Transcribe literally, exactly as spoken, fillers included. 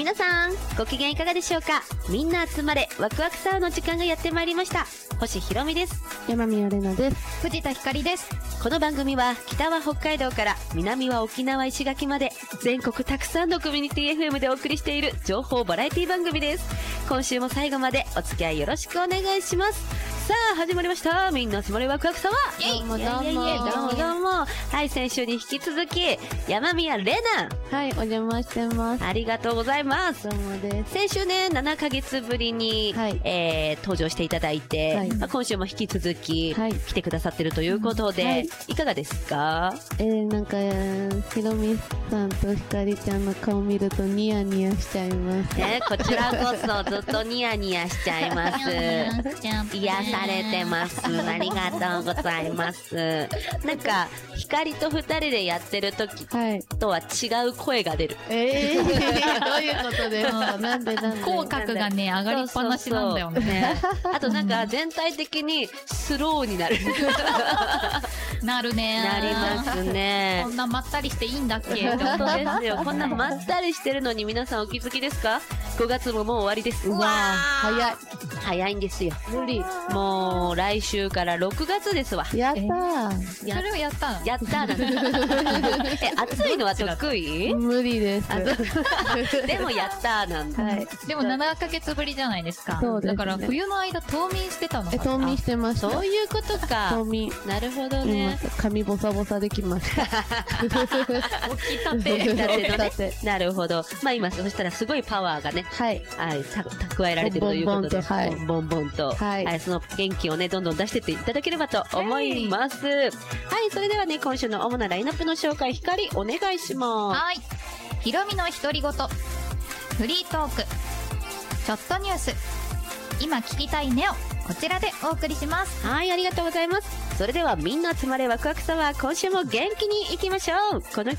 皆さんご機嫌いかがでしょうか。みんな集まれワクワクサウの時間がやってまいりました。星ひろみです。 山宮玲奈です。 藤田ひかりです。 この番組は北は北海道から南は沖縄石垣まで全国たくさんのコミュニティ エフエム でお送りしている情報バラエティ番組です。今週も最後までお付き合いよろしくお願いします。さあ始まりました。みんな集まれワクワクサワー。 どうもどうもどうもどうも。はい、先週に引き続き山宮玲奈。 はい、お邪魔してます。 ありがとうございます。 どうもです。 先週ねななかげつぶりに、はい、えー、登場していただいて、はい、まあ、今週も引き続き、はい、来てくださってるということで、はい、いかがですか？ えー、なんかひろみさんとひかりちゃんの顔見るとニヤニヤしちゃいます。 ね、こちらこそずっとニヤニヤしちゃいます。癒されてます。ありがとうございます。なんかひかりとふたりでやってる時とは違う声が出る。 はい、えー、どういうことですか？なんでなんで口角がね上がりっぱなしなんだよね。 あとなんか全体的にスローになる。 なるね。 なりますね。 こんなまったりしていいんだっけ？ 本当ですよ。こんなまったりしてるのに皆さんお気づきですか？ごがつももう終わりです。 うわー、早い。 早いんですよ。 無理。 もう来週からろくがつですわ。 やったー。 それをやったの？ やったーなんだ。え、暑いのは得意？ 無理です。 でもやったーなんだ。はい。 でもななかげつぶりじゃないですか。 そうですね。 だから冬の間冬眠してたのかな？ え、冬眠してました。 そういうことか。 冬眠。 なるほどね。 髪ボサボサできました。 起きたて。 起きたてのね。なるほど。まあ今そしたらすごいパワーがね。 はい。 はい。蓄えられてるということで。 はい。 ボンボンと。はい。はい。その元気をね、どんどん出してっていただければと思います。はい。それではね、今週の主なラインナップの紹介、ひかりお願いします。 はい。ひろみの独り言。フリートーク。ちょっとニュース。今聞きたいネオ。こちらでお送りします。 はい、ありがとうございます。それではみんな集まれワクワクサワー、今週も元気にいきましょう。この